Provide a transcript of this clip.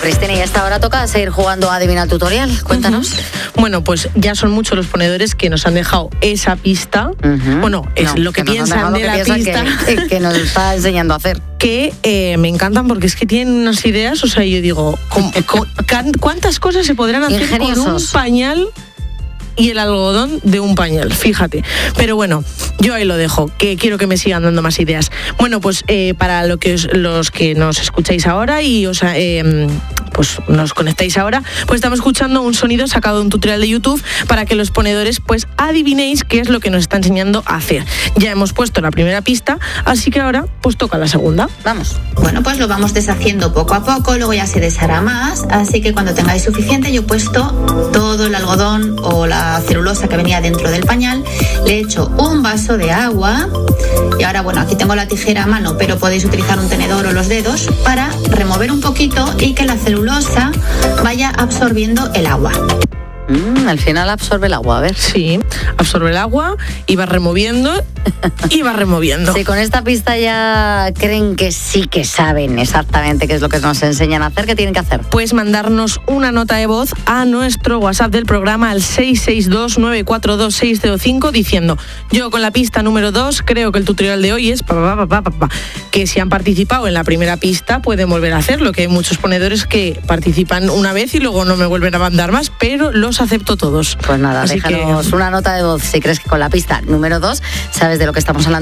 Cristina, y a esta hora toca seguir jugando a Adivina el Tutorial. Cuéntanos. Bueno, pues ya son muchos los ponedores que nos han dejado esa pista. Bueno, es lo que piensan de la pista. Que nos está enseñando a hacer. Que me encantan porque es que tienen unas ideas, o sea, yo digo, ¿cuántas cosas se podrán hacer con un pañal y el algodón de un pañal? Fíjate. Pero bueno, yo ahí lo dejo, que quiero que me sigan dando más ideas. Bueno, pues para los que nos escucháis ahora y pues nos conectáis ahora, pues estamos escuchando un sonido sacado de un tutorial de YouTube para que los ponedores pues adivinéis qué es lo que nos está enseñando a hacer. Ya hemos puesto la primera pista, así que ahora pues toca la segunda. Vamos. Bueno, pues lo vamos deshaciendo poco a poco, luego ya se deshará más, así que cuando tengáis suficiente, yo he puesto todo el algodón o la celulosa que venía dentro del pañal, le he hecho un vaso de agua y ahora, bueno, aquí tengo la tijera a mano, pero podéis utilizar un tenedor o los dedos para remover un poquito y que la celulosa vaya absorbiendo el agua. Al final absorbe el agua, a ver. Sí, absorbe el agua y va removiendo y va removiendo. Sí, con esta pista ya creen que sí que saben exactamente qué es lo que nos enseñan a hacer. ¿Qué tienen que hacer? Pues mandarnos una nota de voz a nuestro WhatsApp del programa al 662-942-605 diciendo: yo con la pista número 2 creo que el tutorial de hoy es que si han participado en la primera pista pueden volver a hacerlo, que hay muchos ponedores que participan una vez y luego no me vuelven a mandar más, pero los acepto todos. Pues nada, déjanos una nota de voz si crees que con la pista número 2 sabes de lo que estamos hablando.